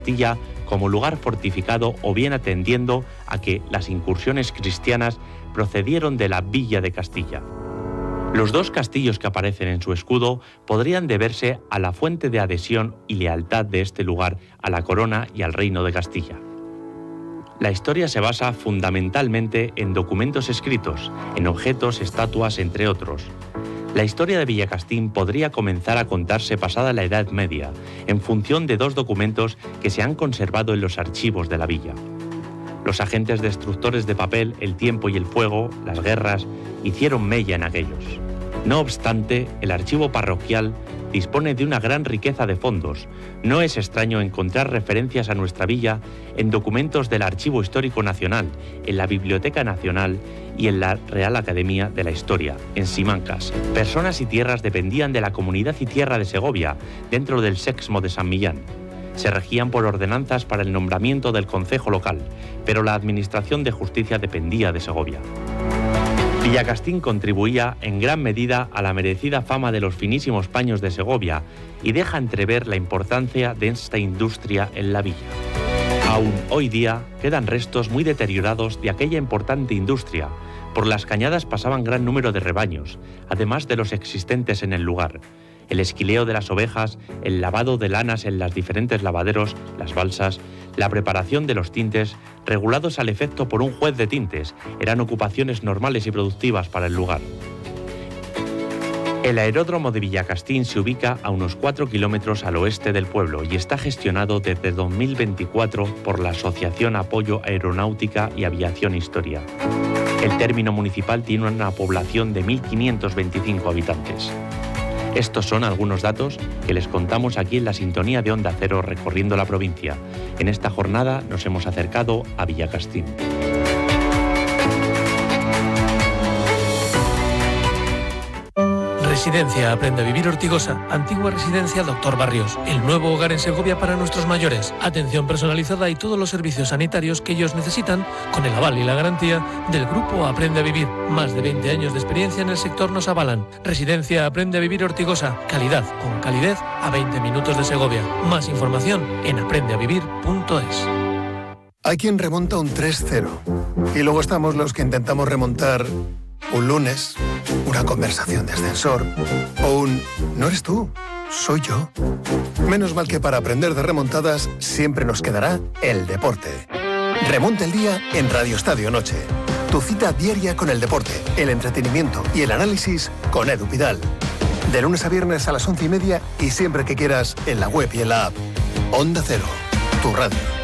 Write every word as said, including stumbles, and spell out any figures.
Castilla como lugar fortificado o bien atendiendo a que las incursiones cristianas procedieron de la Villa de Castilla. Los dos castillos que aparecen en su escudo podrían deberse a la fuente de adhesión y lealtad de este lugar a la corona y al reino de Castilla. La historia se basa fundamentalmente en documentos escritos, en objetos, estatuas, entre otros. La historia de Villacastín podría comenzar a contarse pasada la Edad Media, en función de dos documentos que se han conservado en los archivos de la villa. Los agentes destructores de papel, el tiempo y el fuego, las guerras, hicieron mella en aquellos. No obstante, el archivo parroquial dispone de una gran riqueza de fondos. No es extraño encontrar referencias a nuestra villa en documentos del Archivo Histórico Nacional, en la Biblioteca Nacional y en la Real Academia de la Historia, en Simancas. Personas y tierras dependían de la Comunidad y Tierra de Segovia, dentro del Sexmo de San Millán. Se regían por ordenanzas para el nombramiento del concejo local, pero la administración de justicia dependía de Segovia. Villacastín contribuía en gran medida a la merecida fama de los finísimos paños de Segovia y deja entrever la importancia de esta industria en la villa. Aún hoy día quedan restos muy deteriorados de aquella importante industria. Por las cañadas pasaban gran número de rebaños, además de los existentes en el lugar. El esquileo de las ovejas, el lavado de lanas en los diferentes lavaderos, las balsas, la preparación de los tintes, regulados al efecto por un juez de tintes, eran ocupaciones normales y productivas para el lugar. El aeródromo de Villacastín se ubica a unos cuatro kilómetros al oeste del pueblo y está gestionado desde dos mil veinticuatro por la Asociación Apoyo Aeronáutica y Aviación Historia. El término municipal tiene una población de mil quinientos veinticinco habitantes. Estos son algunos datos que les contamos aquí en la sintonía de Onda Cero recorriendo la provincia. En esta jornada nos hemos acercado a Villacastín. Residencia Aprende a Vivir Ortigosa, antigua residencia Doctor Barrios, el nuevo hogar en Segovia para nuestros mayores, atención personalizada y todos los servicios sanitarios que ellos necesitan con el aval y la garantía del Grupo Aprende a Vivir. Más de veinte años de experiencia en el sector nos avalan. Residencia Aprende a Vivir Ortigosa, calidad con calidez a veinte minutos de Segovia. Más información en aprende a vivir punto es. Hay quien remonta un tres cero y luego estamos los que intentamos remontar un lunes, una conversación de ascensor o un «no eres tú, soy yo». Menos mal que para aprender de remontadas siempre nos quedará el deporte. Remonta el día en Radio Estadio Noche. Tu cita diaria con el deporte, el entretenimiento y el análisis con Edu Pidal. De lunes a viernes a las once y media y siempre que quieras en la web y en la app. Onda Cero, tu radio.